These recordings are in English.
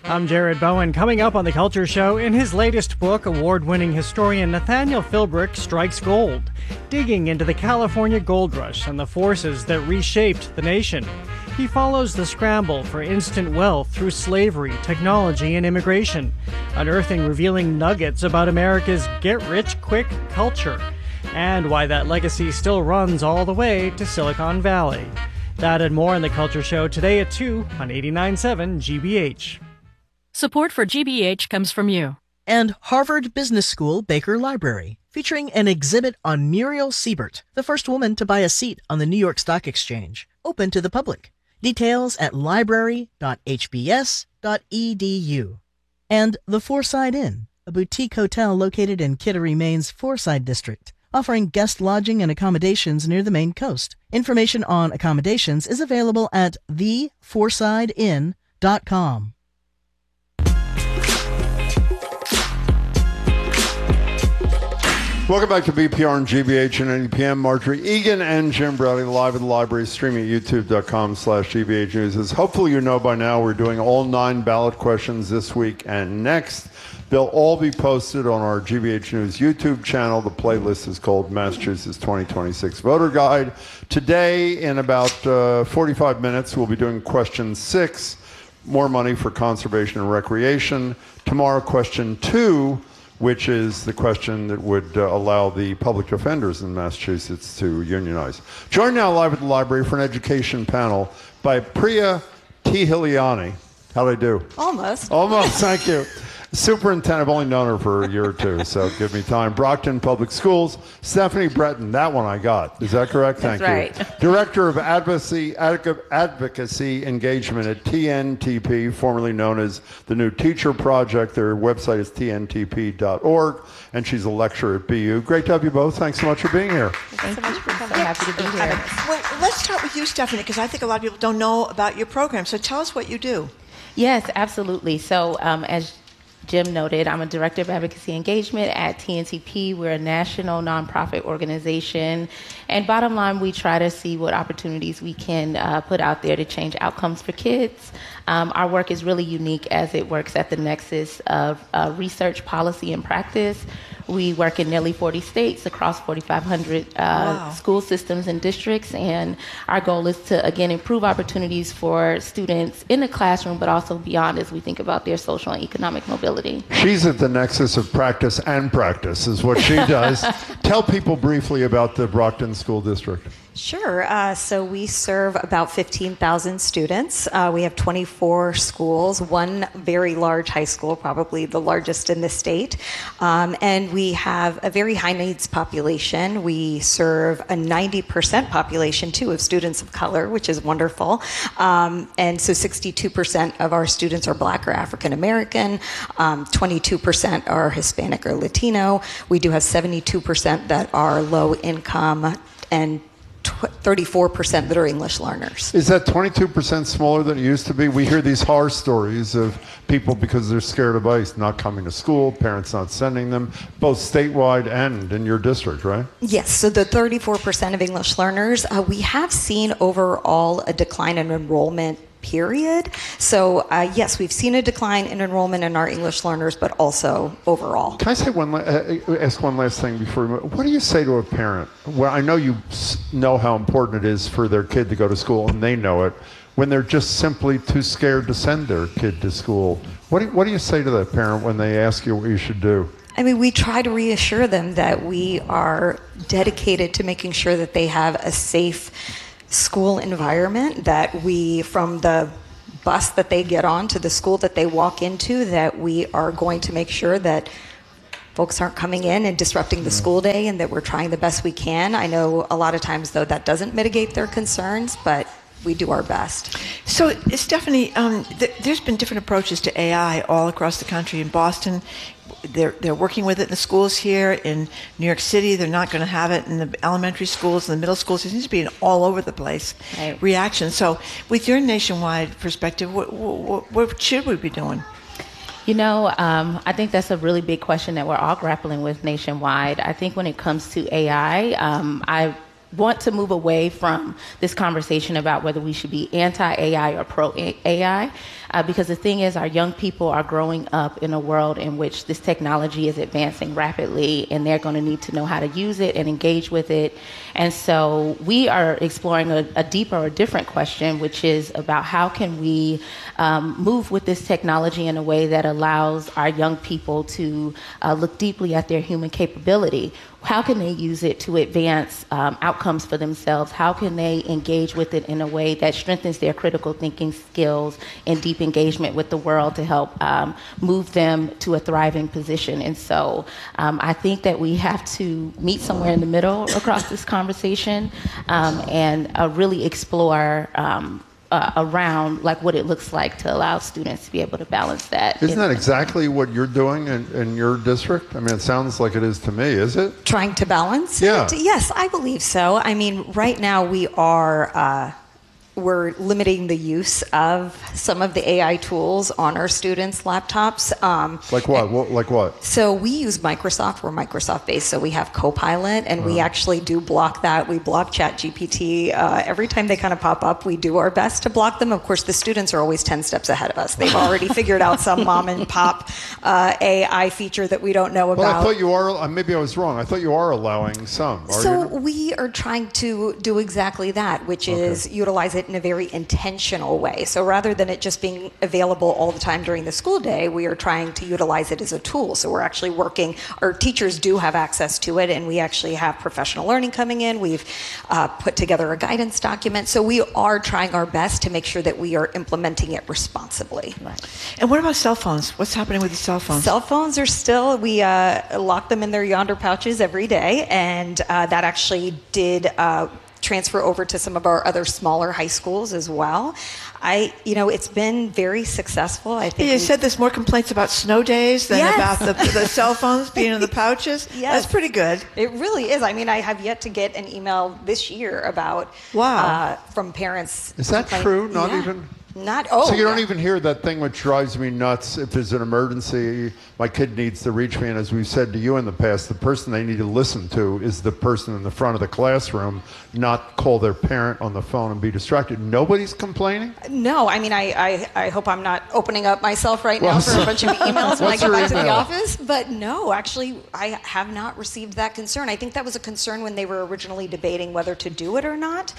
I'm Jared Bowen. Coming up on The Culture Show, in his latest book, award-winning historian Nathaniel Philbrick strikes gold, digging into the California gold rush and the forces that reshaped the nation. He follows the scramble for instant wealth through slavery, technology, and immigration, unearthing revealing nuggets about America's get-rich-quick culture, and why that legacy still runs all the way to Silicon Valley. That and more on The Culture Show today at 2 on 89.7 GBH. Support for GBH comes from you. And Harvard Business School Baker Library, featuring an exhibit on Muriel Siebert, the first woman to buy a seat on the New York Stock Exchange, open to the public. Details at library.hbs.edu. And the Fourside Inn, a boutique hotel located in Kittery, Maine's Fourside District, offering guest lodging and accommodations near the Maine coast. Information on accommodations is available at thefoursideinn.com. Welcome back to BPR and GBH and NEPM. Marjorie Egan and Jim Browdy live at the library, streaming at youtube.com/GBH News. As hopefully you know by now, we're doing all 9 ballot questions this week and next. They'll all be posted on our GBH News YouTube channel. The playlist is called Massachusetts 2026 Voter Guide. Today, in about 45 minutes, we'll be doing question 6, more money for conservation and recreation. Tomorrow, question 2, which is the question that would allow the public defenders in Massachusetts to unionize. Joined now live at the library for an education panel by Priya Tihiliani. How'd I do? Almost. Almost, thank you. Superintendent, I've only known her for a year or two, so give me time. Brockton Public Schools. Stephanie Breton, that one I got. Is that correct? That's Thank you. right. Director of Advocacy Engagement at TNTP, formerly known as the New Teacher Project. Their website is tntp.org, and she's a lecturer at BU. Great to have you both. Thanks so much for being here. Thanks so much for coming. So happy to be here. Well, let's start with you, Stephanie, because I think a lot of people don't know about your program. So tell us what you do. Yes, absolutely. So as Jim noted, I'm a Director of Advocacy Engagement at TNTP. We're a national nonprofit organization. And bottom line, we try to see what opportunities we can put out there to change outcomes for kids. Our work is really unique as it works at the nexus of research, policy, and practice. We work in nearly 40 states across 4,500 school systems and districts. And our goal is to, again, improve opportunities for students in the classroom, but also beyond as we think about their social and economic mobility. She's at the nexus of practice and practice is what she does. Tell people briefly about the Brockton School District. Sure. So we serve about 15,000 students. We have 24 schools, one very large high school, probably the largest in the state. And we have a very high needs population. We serve a 90% population, too, of students of color, which is wonderful. And so 62% of our students are Black or African American. 22% are Hispanic or Latino. We do have 72% that are low income and 34% that are English learners. Is that 22% smaller than it used to be? We hear these horror stories of people, because they're scared of ICE, not coming to school, parents not sending them, both statewide and in your district, right? Yes, so the 34% of English learners, we have seen overall a decline in enrollment period. So yes, we've seen a decline in enrollment in our English learners, but also overall. Can I say ask one last thing before we move? What do you say to a parent? Well, I know you know how important it is for their kid to go to school, and they know it, when they're just simply too scared to send their kid to school. What do you say to that parent when they ask you what you should do? I mean, we try to reassure them that we are dedicated to making sure that they have a safe school environment, that we, from the bus that they get on to the school that they walk into, that we are going to make sure that folks aren't coming in and disrupting the school day, and that we're trying the best we can. I know a lot of times, though, that doesn't mitigate their concerns, but we do our best. So, Stephanie, there's been different approaches to AI all across the country. In Boston, they're working with it in the schools here. In New York City, they're not going to have it in the elementary schools and the middle schools. It seems to be an all over the place reaction. So, with your nationwide perspective, what should we be doing? You know, I think that's a really big question that we're all grappling with nationwide. I think when it comes to AI, I want to move away from this conversation about whether we should be anti-AI or pro-AI. because the thing is, our young people are growing up in a world in which this technology is advancing rapidly, and they're going to need to know how to use it and engage with it. And so we are exploring a deeper or different question, which is about how can we move with this technology in a way that allows our young people to look deeply at their human capability. How can they use it to advance outcomes for themselves? How can they engage with it in a way that strengthens their critical thinking skills and deep engagement with the world to help move them to a thriving position? And so I think that we have to meet somewhere in the middle across this conversation and really explore around like what it looks like to allow students to be able to balance that. Isn't that exactly what you're doing in your district? I mean, it sounds like it is to me, is it? Trying to balance it? Yes, I believe so. I mean, right now we are we're limiting the use of some of the AI tools on our students' laptops. Like what? Like what? So we use Microsoft. We're Microsoft-based, so we have Copilot, and we actually do block that. We block ChatGPT. Every time they kind of pop up, we do our best to block them. Of course, the students are always 10 steps ahead of us. They've already figured out some mom and pop AI feature that we don't know about. Well, I thought you are, maybe I was wrong. I thought you are allowing some. So we are trying to do exactly that, which is utilize it in a very intentional way. So rather than it just being available all the time during the school day, we are trying to utilize it as a tool. So we're actually working, our teachers do have access to it, and we actually have professional learning coming in. We've put together a guidance document. So we are trying our best to make sure that we are implementing it responsibly. Right. And what about cell phones? What's happening with the cell phones? Cell phones are still, we lock them in their Yonder pouches every day, and that actually did transfer over to some of our other smaller high schools as well. It's been very successful. I think you said there's more complaints about snow days than about the cell phones being in the pouches. Yes. That's pretty good. It really is. I mean, I have yet to get an email this year about from parents. Is that true? Not even. So you don't even hear that thing which drives me nuts. If there's an emergency, my kid needs to reach me, and as we've said to you in the past, the person they need to listen to is the person in the front of the classroom, not call their parent on the phone and be distracted. Nobody's complaining? No, I mean, I hope I'm not opening up myself right now for a bunch of emails when I get back to the office, but no, actually, I have not received that concern. I think that was a concern when they were originally debating whether to do it or not,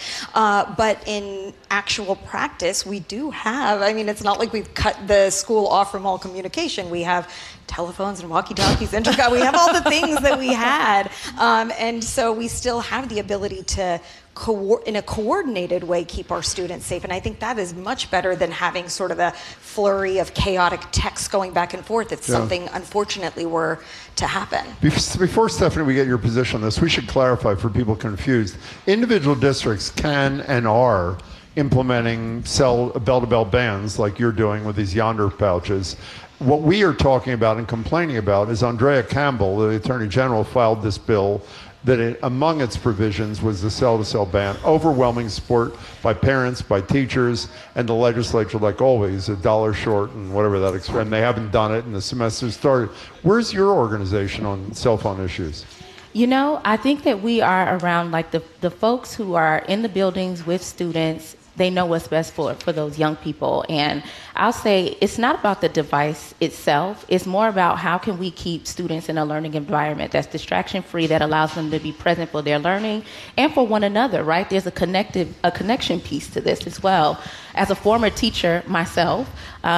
but in actual practice, we do have, I mean, it's not like we've cut the school off from all communication. We have telephones and walkie-talkies, intercom. We have all the things that we had. And so we still have the ability to, in a coordinated way, keep our students safe. And I think that is much better than having sort of a flurry of chaotic text going back and forth. It's something, unfortunately, were to happen. Before, Stephanie, we get your position on this, we should clarify for people confused. Individual districts can and are implementing bell-to-bell bans like you're doing with these Yonder pouches. What we are talking about and complaining about is Andrea Campbell, the Attorney General, filed this bill that among its provisions was the cell-to-cell ban. Overwhelming support by parents, by teachers, and the legislature, like always, $1 short and whatever that expression. And they haven't done it, and the semester started. Where's your organization on cell phone issues? You know, I think that we are around like the folks who are in the buildings with students. They know what's best for those young people. And I'll say it's not about the device itself. It's more about how can we keep students in a learning environment that's distraction-free, that allows them to be present for their learning and for one another, right? There's a connection piece to this as well. As a former teacher myself,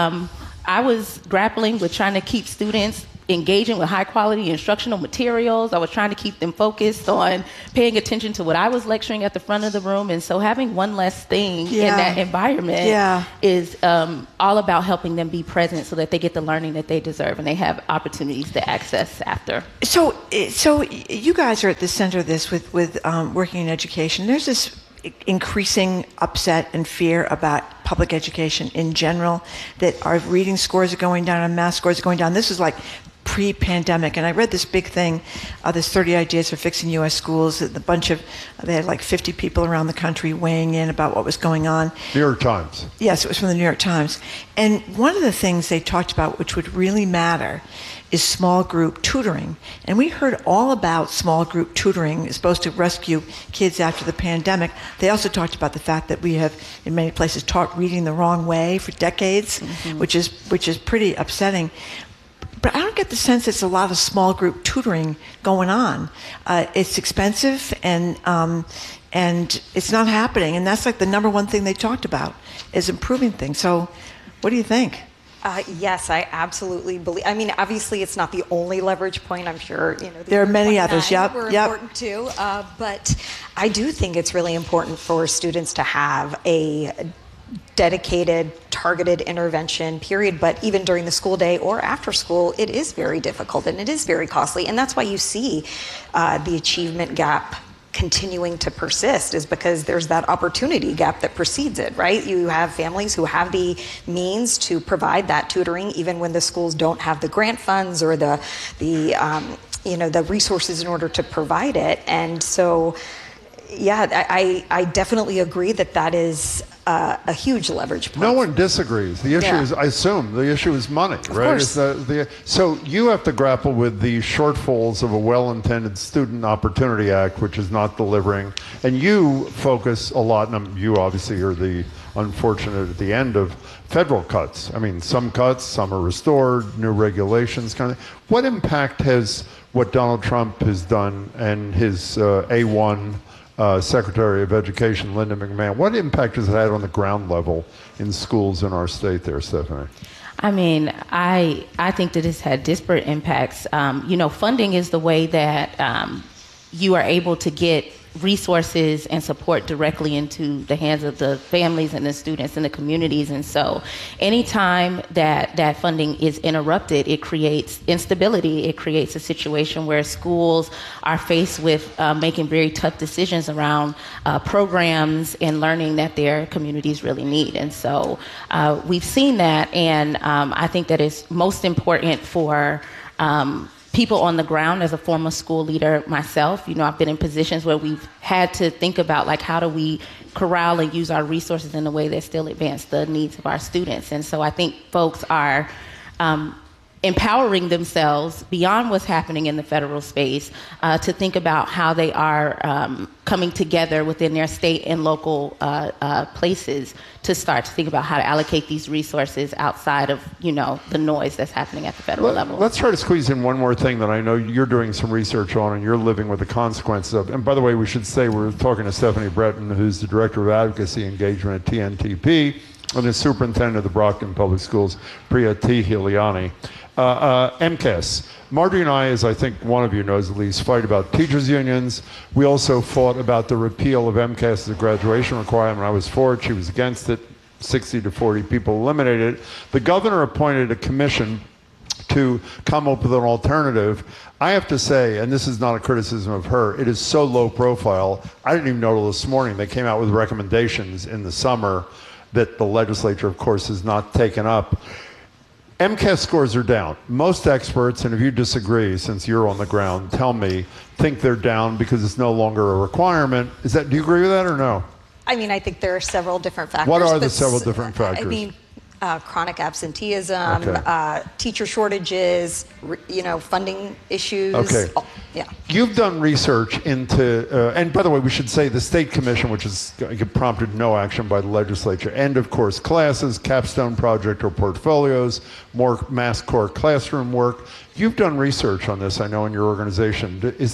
I was grappling with trying to keep students engaging with high quality instructional materials. I was trying to keep them focused on paying attention to what I was lecturing at the front of the room. And so having one less thing in that environment is all about helping them be present so that they get the learning that they deserve and they have opportunities to access after. So you guys are at the center of this with working in education. There's this increasing upset and fear about public education in general, that our reading scores are going down and math scores are going down. This is like pre-pandemic, and I read this big thing, this 30 Ideas for Fixing U.S. Schools. They had like 50 people around the country weighing in about what was going on. New York Times. Yes, it was from the New York Times. And one of the things they talked about, which would really matter, is small group tutoring. And we heard all about small group tutoring is supposed to rescue kids after the pandemic. They also talked about the fact that we have, in many places, taught reading the wrong way for decades, which is pretty upsetting. But I don't get the sense it's a lot of small group tutoring going on. It's expensive and it's not happening. And that's like the number one thing they talked about is improving things. So what do you think? Yes, I absolutely believe. I mean, obviously, it's not the only leverage point. I'm sure there are many others. Yep, were important too. But I do think it's really important for students to have a dedicated, targeted intervention period. But even during the school day or after school, it is very difficult and it is very costly. And that's why you see the achievement gap continuing to persist, is because there's that opportunity gap that precedes it, right? You have families who have the means to provide that tutoring even when the schools don't have the grant funds or the resources in order to provide it. And so, yeah, I definitely agree that is a huge leverage point. No one disagrees. The issue is, I assume, the issue is money, right? Of course. So you have to grapple with the shortfalls of a well-intended Student Opportunity Act, which is not delivering. And you focus a lot, and you obviously are the unfortunate at the end of federal cuts. I mean, some cuts, some are restored, new regulations, kind of. What impact has what Donald Trump has done and his A1 Secretary of Education, Linda McMahon, what impact has it had on the ground level in schools in our state there, Stephanie? I mean, I think that it's had disparate impacts. Funding is the way that you are able to get resources and support directly into the hands of the families and the students and the communities. And so anytime that funding is interrupted, it creates instability. It creates a situation where schools are faced with making very tough decisions around programs and learning that their communities really need. And so we've seen that, and I think that it's most important for people on the ground. As a former school leader myself, I've been in positions where we've had to think about, like, how do we corral and use our resources in a way that still advance the needs of our students. And so I think folks are empowering themselves beyond what's happening in the federal space to think about how they are coming together within their state and local places to start to think about how to allocate these resources outside of, the noise that's happening at the federal level. Let's try to squeeze in one more thing that I know you're doing some research on and you're living with the consequences of. And by the way, we should say we're talking to Stephanie Breton, who's the Director of Advocacy Engagement at TNTP, and the Superintendent of the Brockton Public Schools, Priya T. Hiliani. MCAS. Marjorie and I, as I think one of you knows at least, fight about teachers' unions. We also fought about the repeal of MCAS as a graduation requirement. I was for it. She was against it. 60 to 40 people eliminated it. The governor appointed a commission to come up with an alternative. I have to say, and this is not a criticism of her, it is so low profile. I didn't even know till this morning they came out with recommendations in the summer that the legislature, of course, has not taken up. MCAS scores are down. Most experts, and if you disagree, since you're on the ground, tell me, think they're down because it's no longer a requirement. Do you agree with that or no? I mean, I think there are several different factors. What are the several different factors? I mean, chronic absenteeism, teacher shortages, funding issues. Okay. Yeah. You've done research into, and by the way, we should say the State Commission, which has prompted no action by the legislature, end of course classes, capstone project or portfolios, more mass core classroom work. You've done research on this, I know, in your organization. Is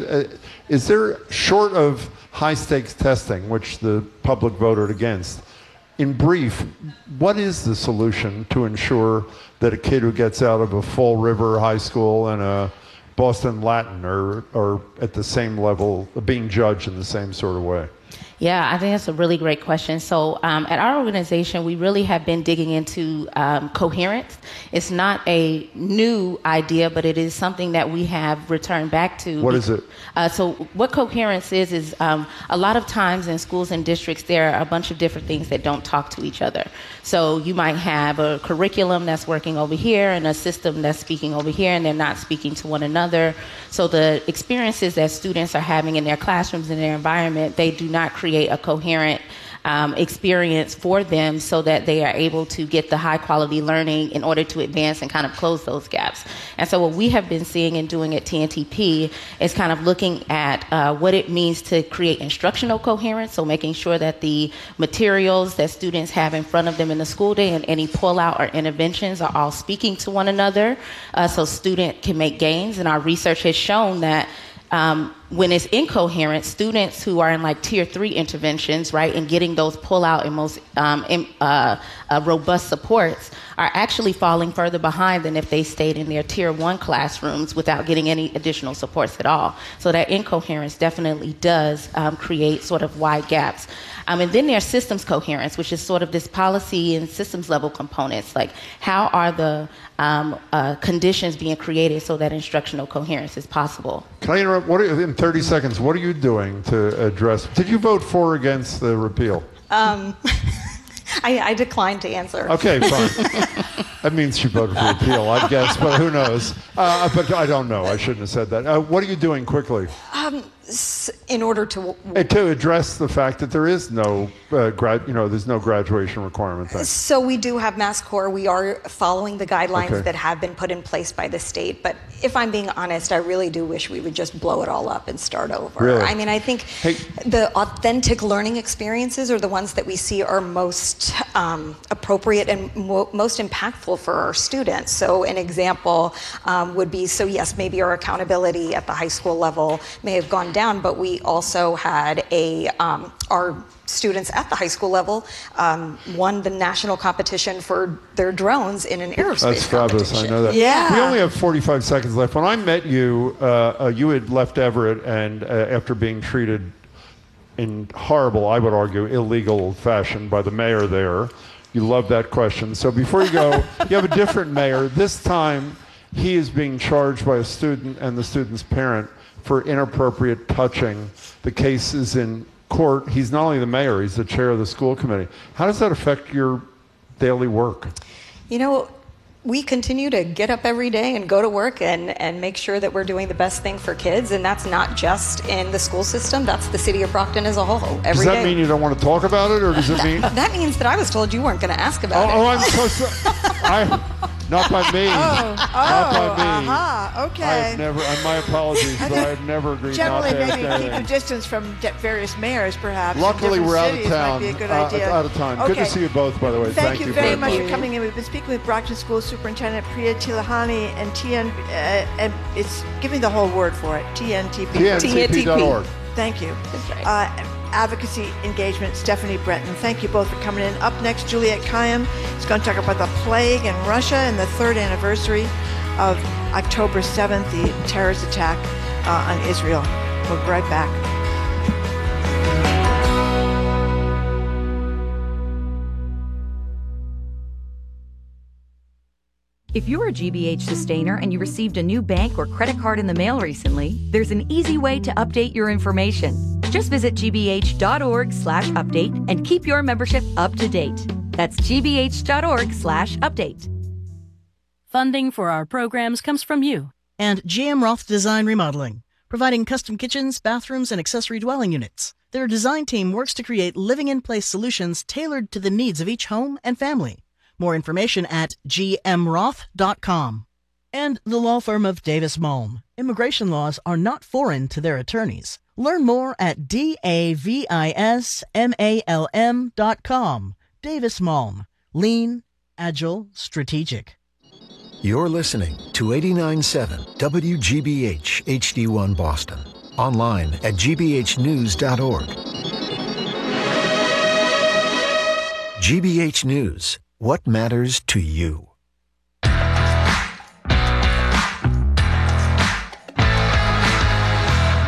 there, short of high stakes testing, which the public voted against, in brief, what is the solution to ensure that a kid who gets out of a Fall River High School and a Boston Latin are at the same level, being judged in the same sort of way? Yeah, I think that's a really great question. So at our organization, we really have been digging into coherence. It's not a new idea, but it is something that we have returned back to. What is it? So what coherence is a lot of times in schools and districts, there are a bunch of different things that don't talk to each other. So you might have a curriculum that's working over here and a system that's speaking over here, and they're not speaking to one another. So the experiences that students are having in their classrooms and their environment, they do not create a coherent experience for them so that they are able to get the high quality learning in order to advance and kind of close those gaps. And so what we have been seeing and doing at TNTP is kind of looking at what it means to create instructional coherence, so making sure that the materials that students have in front of them in the school day and any pull-out or interventions are all speaking to one another, so student can make gains. And our research has shown that when it's incoherent, students who are in like tier 3 interventions, right, and getting those pull-out and most robust supports are actually falling further behind than if they stayed in their tier 1 classrooms without getting any additional supports at all. So that incoherence definitely does create sort of wide gaps. And then there's systems coherence, which is sort of this policy and systems level components, like how are the conditions being created so that instructional coherence is possible. Can I interrupt? In 30 seconds, what are you doing to address? Did you vote for or against the repeal? I declined to answer. Okay, fine. That means she voted for repeal, I guess, but who knows? But I don't know. I shouldn't have said that. What are you doing quickly? In order to address the fact that there is no there's no graduation requirement thing. So we do have MassCore. We are following the guidelines that have been put in place by the state. But if I'm being honest, I really do wish we would just blow it all up and start over. Really? I mean, I think the authentic learning experiences are the ones that we see are most appropriate and most impactful for our students. So an example would be, so yes, maybe our accountability at the high school level may have gone down, but we also had our students at the high school level won the national competition for their drones in an aerospace That's fabulous. competition. I know that. Yeah. We only have 45 seconds left. When I met you, you had left Everett, and after being treated in horrible, I would argue, illegal fashion by the mayor there. You love that question. So before you go, you have a different mayor. This time, he is being charged by a student and the student's parent for inappropriate touching. The case is in court. He's not only the mayor, he's the chair of the school committee. How does that affect your daily work? You know, we continue to get up every day and go to work and make sure that we're doing the best thing for kids. And that's not just in the school system, that's the city of Brockton as a whole. Does that mean you don't want to talk about it, or does it mean? That means that I was told you weren't going to ask about it. Oh, I'm so sorry. Not by me. Not by me. Okay. I have never, my apologies, but I have never agreed not to ask maybe keep a distance from various mayors, perhaps. Luckily, we're out of town. Might be a good idea. Out of time. Okay. Good to see you both, by the way. Thank you very much for coming in. We've been speaking with Brockton School Superintendent Priya Tilahani and it's giving the whole word for it, TNTP. TNTP.org. Thank you. That's right. Advocacy Engagement, Stephanie Breton. Thank you both for coming in. Up next, Juliet Kayyem is going to talk about the plague in Russia and the 3rd anniversary of October 7th, the terrorist attack on Israel. We'll be right back. If you're a GBH sustainer and you received a new bank or credit card in the mail recently, there's an easy way to update your information. Just visit gbh.org/update and keep your membership up to date. That's gbh.org/update. Funding for our programs comes from you. And GM Roth Design Remodeling, providing custom kitchens, bathrooms, and accessory dwelling units. Their design team works to create living-in-place solutions tailored to the needs of each home and family. More information at gmroth.com. And the law firm of Davis Malm. Immigration laws are not foreign to their attorneys. Learn more at davismalm.com. Davis Malm. Lean, agile, strategic. You're listening to 89.7 WGBH HD1 Boston. Online at gbhnews.org. GBH News. What matters to you?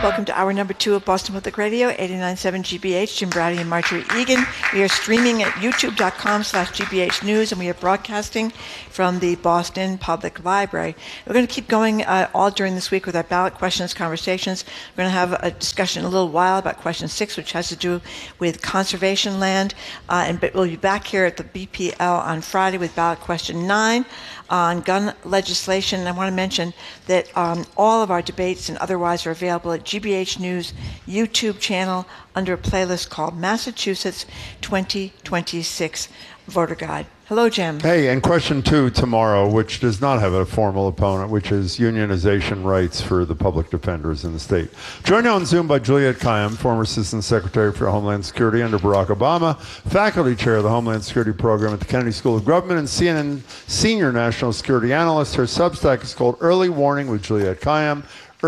Welcome to hour number 2 of Boston Public Radio, 89.7 GBH, Jim Braude and Marjorie Egan. We are streaming at youtube.com/GBH News, and we are broadcasting from the Boston Public Library. We're going to keep going all during this week with our ballot questions, conversations. We're going to have a discussion in a little while about question 6, which has to do with conservation land. But we'll be back here at the BPL on Friday with ballot question 9 on gun legislation. And I want to mention that all of our debates and otherwise are available at GBH News YouTube channel under a playlist called Massachusetts 2026 Voter Guide. Hello, Jim. Hey, and question 2 tomorrow, which does not have a formal opponent, which is unionization rights for the public defenders in the state. Joined on Zoom by Juliette Kayyem, former Assistant Secretary for Homeland Security under Barack Obama, Faculty Chair of the Homeland Security Program at the Kennedy School of Government, and CNN Senior National Security Analyst. Her Substack is called Early Warning with Juliette Kayyem,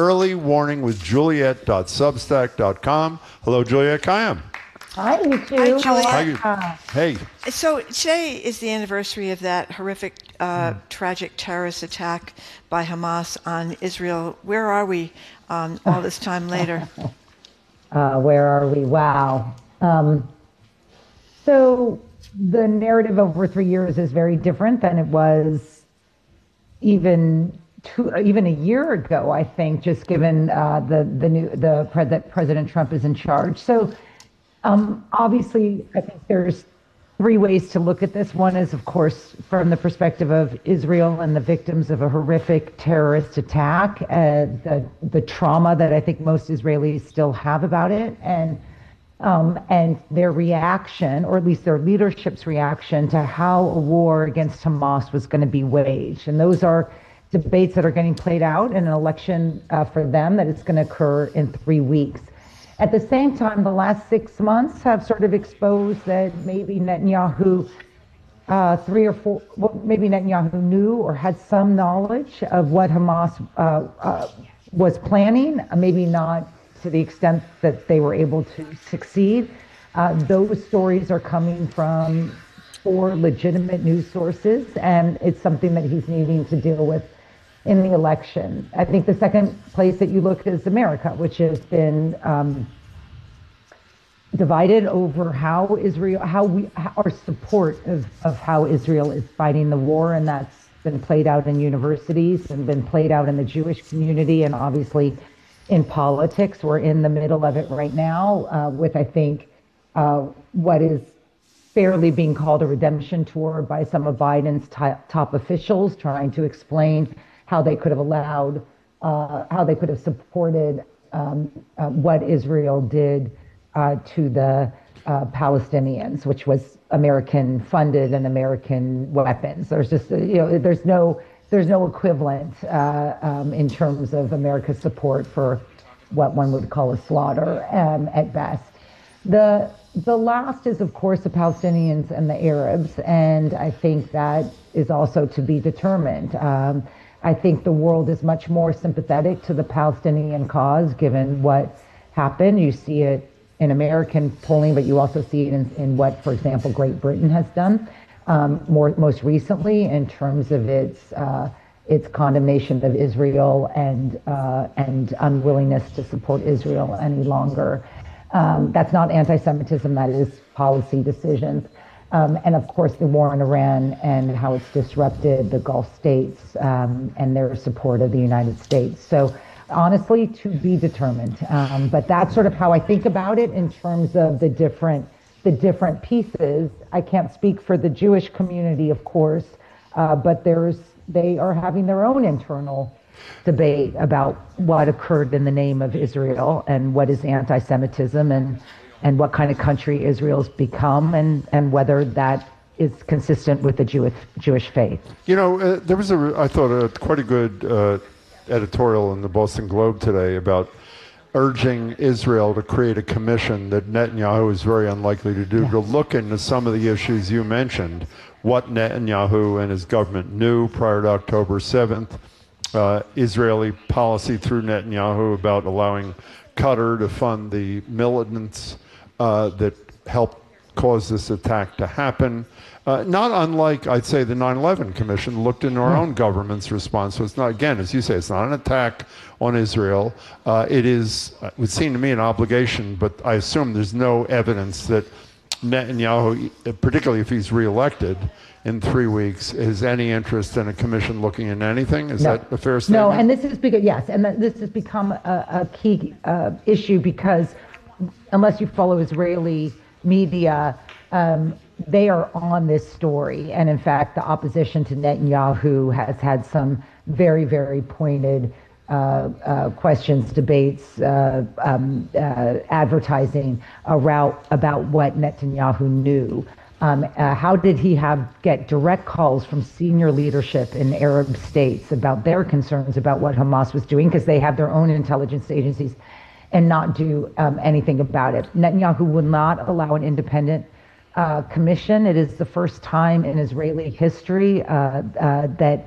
earlywarningwithjuliette.substack.com. Hello, Juliette Kayyem. Hi, you two. Hi, Juliette. Hey. So today is the anniversary of that horrific, tragic terrorist attack by Hamas on Israel. Where are we all this time later? Where are we? Wow. So the narrative over 3 years is very different than it was even a year ago, I think, just given that President Trump is in charge. So obviously, I think there's 3 ways to look at this. One is, of course, from the perspective of Israel and the victims of a horrific terrorist attack, the trauma that I think most Israelis still have about it, and their reaction, or at least their leadership's reaction, to how a war against Hamas was going to be waged. And those are debates that are getting played out in an election for them that is going to occur in 3 weeks. At the same time, the last 6 months have sort of exposed that maybe Netanyahu, maybe Netanyahu knew or had some knowledge of what Hamas was planning, maybe not to the extent that they were able to succeed. Those stories are coming from 4 legitimate news sources, and it's something that he's needing to deal with in the election. I think the second place that you look is America, which has been divided over how our support of how Israel is fighting the war, and that's been played out in universities and been played out in the Jewish community and obviously in politics. We're in the middle of it right now with, I think, what is fairly being called a redemption tour by some of Biden's top officials, trying to explain how they could have supported what Israel did to the Palestinians, which was American funded and American weapons. There's just, there's no equivalent in terms of America's support for what one would call a slaughter at best. The last is, of course, the Palestinians and the Arabs, and I think that is also to be determined. I think the world is much more sympathetic to the Palestinian cause, given what happened. You see it in American polling, but you also see it in what, for example, Great Britain has done most recently in terms of its condemnation of Israel and unwillingness to support Israel any longer. That's not anti-Semitism, that is policy decisions. And of course, the war in Iran and how it's disrupted the Gulf states and their support of the United States. So honestly, to be determined. But that's sort of how I think about it in terms of the different pieces. I can't speak for the Jewish community, of course, but they are having their own internal debate about what occurred in the name of Israel and what is anti-Semitism and what kind of country Israel's become and whether that is consistent with the Jewish faith. There was I thought quite a good editorial in the Boston Globe today about urging Israel to create a commission that Netanyahu is very unlikely to do, to look into some of the issues you mentioned, what Netanyahu and his government knew prior to October 7th, Israeli policy through Netanyahu about allowing Qatar to fund the militants that helped cause this attack to happen, not unlike, I'd say, the 9/11 Commission looked into our own government's response. So it's not, again, as you say, it's not an attack on Israel. It is, it would seem to me, an obligation, but I assume there's no evidence that Netanyahu, particularly if he's reelected in 3 weeks, has any interest in a commission looking into anything. Is that a fair statement? No, and this is because, yes, and this has become a key issue because unless you follow Israeli media, they are on this story. And in fact, the opposition to Netanyahu has had some very, very pointed questions, debates, advertising about what Netanyahu knew. How did he get direct calls from senior leadership in Arab states about their concerns about what Hamas was doing, because they have their own intelligence agencies, and not do anything about it? Netanyahu will not allow an independent commission. It is the first time in Israeli history that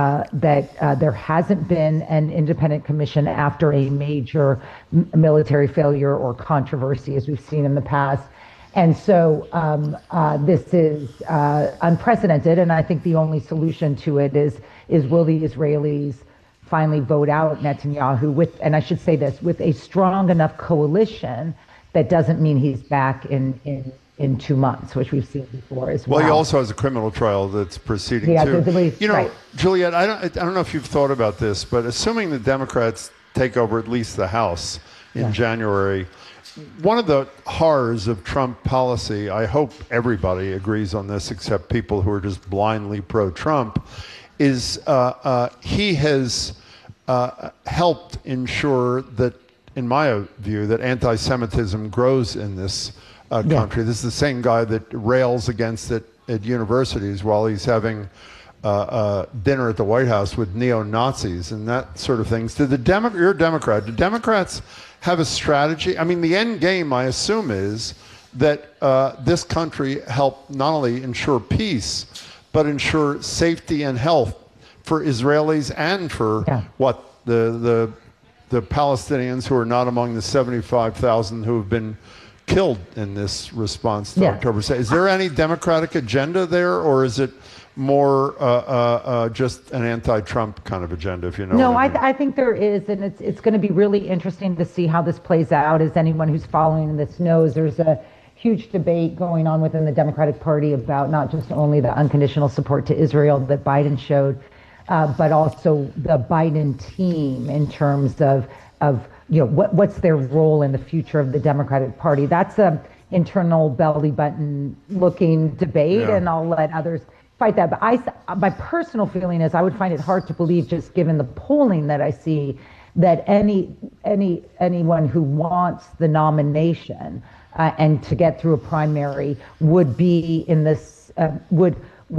there hasn't been an independent commission after a major military failure or controversy, as we've seen in the past. And so this is unprecedented, and I think the only solution to it is will the Israelis finally vote out Netanyahu with, and I should say this, with a strong enough coalition that doesn't mean he's back in 2 months, which we've seen before as well. Well, he also has a criminal trial that's proceeding too. You know, right. Juliette, I don't know if you've thought about this, but assuming the Democrats take over at least the House in January, one of the horrors of Trump policy, I hope everybody agrees on this except people who are just blindly pro-Trump, is he has helped ensure that, in my view, that anti-Semitism grows in this country. This is the same guy that rails against it at universities while he's having dinner at the White House with neo-Nazis and that sort of things. You're a Democrat. Do Democrats have a strategy? I mean, the end game, I assume, is that this country help not only ensure peace, but ensure safety and health for Israelis and for the Palestinians who are not among the 75,000 who have been killed in this response to October 2nd. Is there any Democratic agenda there, or is it more just an anti-Trump kind of agenda, if you know No, what I mean? I think there is, and it's going to be really interesting to see how this plays out. As anyone who's following this knows, there's a huge debate going on within the Democratic Party about not just only the unconditional support to Israel that Biden showed, but also the Biden team in terms of you know, what's their role in the future of the Democratic Party. That's a internal belly button looking debate, and I'll let others fight that. But my personal feeling is I would find it hard to believe, just given the polling that I see, that anyone who wants the nomination and to get through a primary would be in this would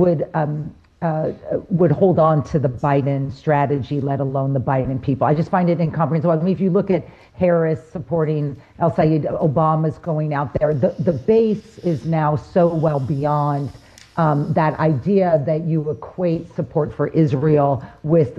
hold on to the Biden strategy, let alone the Biden people. I just find it incomprehensible. I mean, if you look at Harris supporting El Sayed, Obama's going out there, the base is now so well beyond that idea that you equate support for Israel with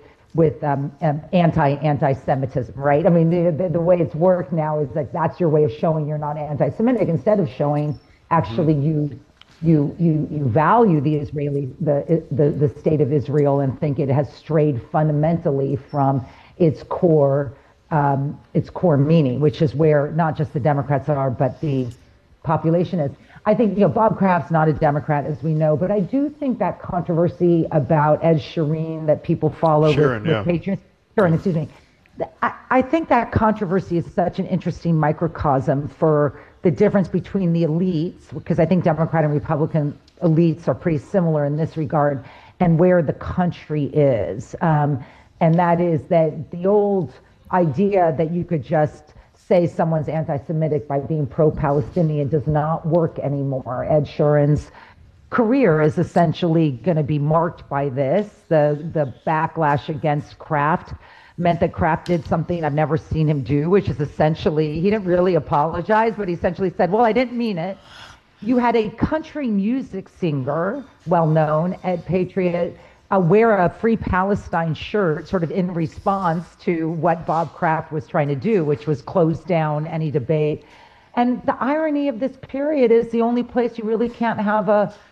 anti-Semitism, right? I mean, the way it's worked now is that that's your way of showing you're not anti-Semitic, instead of showing actually you value the state of Israel and think it has strayed fundamentally from its core meaning, which is where not just the Democrats are, but the population is. I think, you know, Bob Kraft's not a Democrat, as we know, but I do think that controversy about Ed Sheeran that people follow with Patriots, excuse me, I think that controversy is such an interesting microcosm for the difference between the elites, because I think Democrat and Republican elites are pretty similar in this regard, and where the country is. And that is that the old idea that you could just say someone's anti-Semitic by being pro-Palestinian does not work anymore. Ed Sheeran's career is essentially going to be marked by this. The backlash against Kraft meant that Kraft did something I've never seen him do, which is essentially, he didn't really apologize, but he essentially said, well, I didn't mean it. You had a country music singer, well-known, Ed Patriot, wear a Free Palestine shirt sort of in response to what Bob Kraft was trying to do, which was close down any debate. And the irony of this period is the only place you really can't have a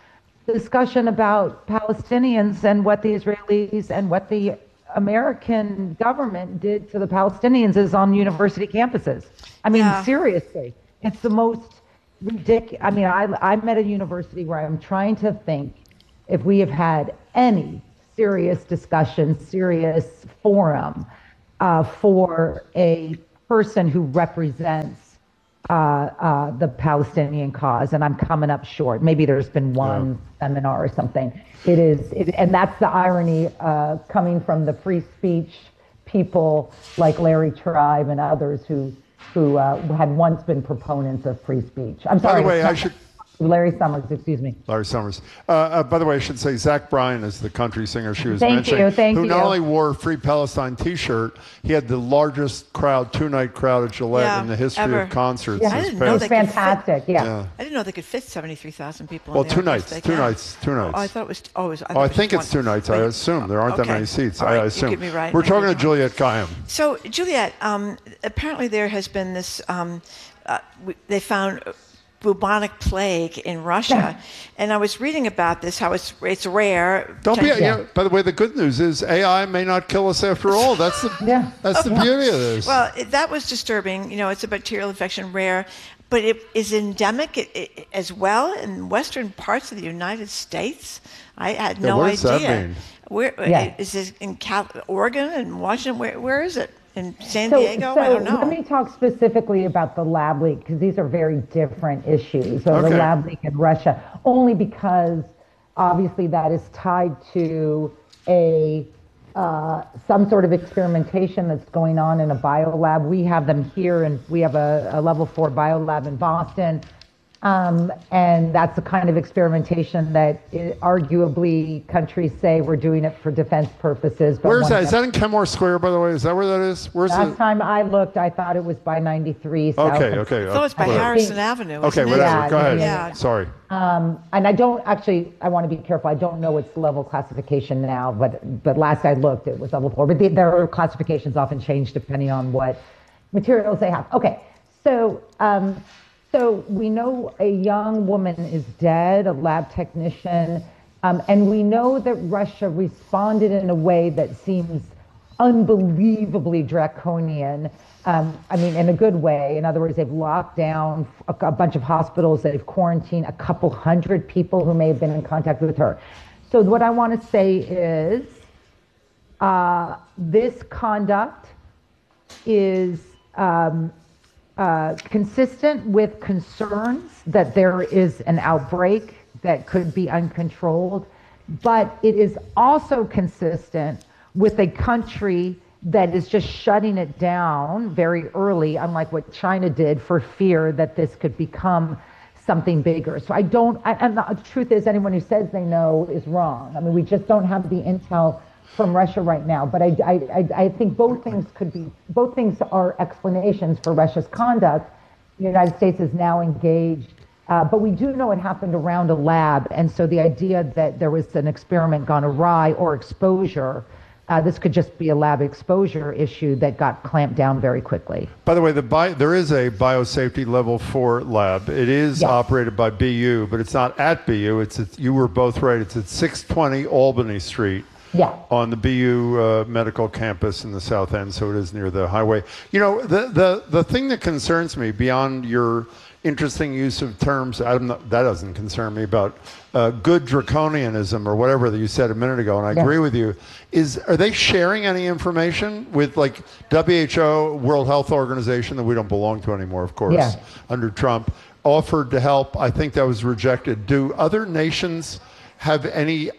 discussion about Palestinians and what the Israelis and what the American government did to the Palestinians is on university campuses. I mean, seriously, it's the most ridiculous. I mean, I'm at a university where I'm trying to think if we have had any serious discussion, serious forum for a person who represents the Palestinian cause, and I'm coming up short. Maybe there's been one seminar or something. And that's the irony coming from the free speech people like Larry Tribe and others who had once been proponents of free speech. I'm sorry. By the way, Larry Summers, excuse me. Larry Summers. By the way, I should say Zach Bryan is the country singer she was mentioning. Thank you. Who not only wore a Free Palestine T-shirt, he had the largest two-night crowd at Gillette in the history of concerts. Yeah, I didn't know they fantastic. I didn't know they could fit 73,000 people. Well, in two there. nights. Two nights. Oh, I thought it was. I think it's 2 nights. I assume there aren't that many seats. Right, I assume. you get me right. We're talking to Juliette Kayyem. So, Juliette, apparently there has been this. They found bubonic plague in Russia, and I was reading about this, how it's rare. Don't be. By the way, the good news is AI may not kill us after all. That's the the beauty of this. Well, that was disturbing. It's a bacterial infection, rare, but it is endemic as well in western parts of the United States. I had no what idea. Does that mean? Where is this in Oregon and Washington? Where is it? In San Diego? I don't know. Let me talk specifically about the lab leak, because these are very different issues. So the lab leak in Russia, only because obviously that is tied to some sort of experimentation that's going on in a biolab. We have them here, and we have a level 4 biolab in Boston. And that's the kind of experimentation that arguably countries say we're doing it for defense purposes. But where's that? Is that in Kenmore Square, by the way? Is that where that is? Where's Last time I looked, I thought it was by 93. Okay. I thought it was by Harrison Avenue. Okay, whatever. Go ahead. Yeah. Sorry. And I don't actually, I want to be careful. I don't know its level classification now, but last I looked, it was level 4. But their classifications often change depending on what materials they have. Okay. So we know a young woman is dead, a lab technician, and we know that Russia responded in a way that seems unbelievably draconian. In a good way. In other words, they've locked down a bunch of hospitals, they've quarantined a couple hundred people who may have been in contact with her. So what I want to say is this conduct is consistent with concerns that there is an outbreak that could be uncontrolled, but it is also consistent with a country that is just shutting it down very early, unlike what China did, for fear that this could become something bigger. So and the truth is, anyone who says they know is wrong. I mean, we just don't have the intel from Russia right now, but I think both things are explanations for Russia's conduct. The United States is now engaged, but we do know it happened around a lab, and so the idea that there was an experiment gone awry or exposure, this could just be a lab exposure issue that got clamped down very quickly. By the way, there is a biosafety level 4 lab. It is operated by BU, but it's not at BU. You were both right. It's at 620 Albany Street. On the BU medical campus in the South End, so it is near the highway. The thing that concerns me, beyond your interesting use of terms, that doesn't concern me, about good draconianism or whatever that you said a minute ago, and I agree with you, are they sharing any information with, like, WHO, World Health Organization, that we don't belong to anymore, of course, under Trump, offered to help? I think that was rejected. Do other nations have any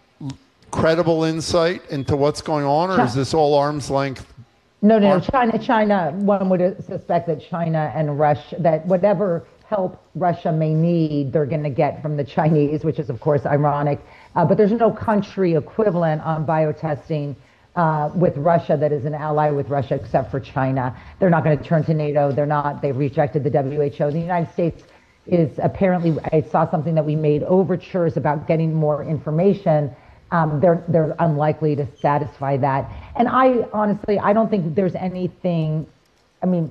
credible insight into what's going on, or is this all arm's length? No. China. One would suspect that China and Russia, that whatever help Russia may need, they're going to get from the Chinese, which is of course ironic. But there's no country equivalent on biotesting with Russia that is an ally with Russia, except for China. They're not going to turn to NATO. They've rejected the WHO. The United States is apparently. I saw something that we made overtures about getting more information. They're unlikely to satisfy that. And I don't think there's anything. I mean,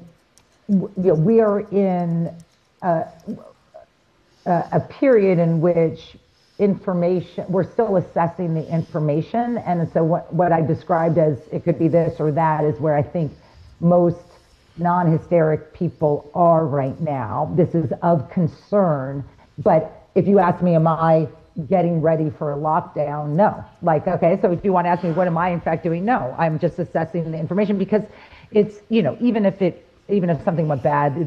we are in a period in which information, we're still assessing the information. And so what I described as it could be this or that is where I think most non-hysteric people are right now. This is of concern. But if you ask me, am I getting ready for a lockdown? No. Like, okay, so if you want to ask me, what am I in fact doing? No, I'm just assessing the information, because it's, even if something went bad,